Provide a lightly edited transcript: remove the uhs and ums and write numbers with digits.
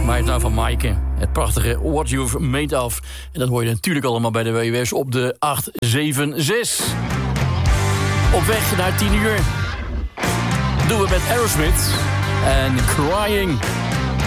Maar het nou van Maaike. Het prachtige What You've Made Of. En dat hoor je natuurlijk allemaal bij de WWS op de 876. Op weg naar 10 uur. Doen we met Aerosmith en Crying.